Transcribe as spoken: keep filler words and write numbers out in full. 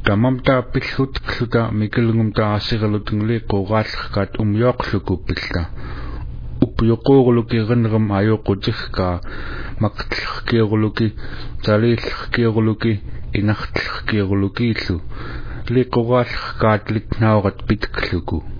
Tamamta pilhut kluta mikilungumta asiralutungli qoqallqat umyoqlukupilla upyoqoqluki qinqam ayoqutihka maqtlqkiqluki talillqkiqluki inaqtlqkiqlukiillu liqoqallqat litnaawqat pitkluku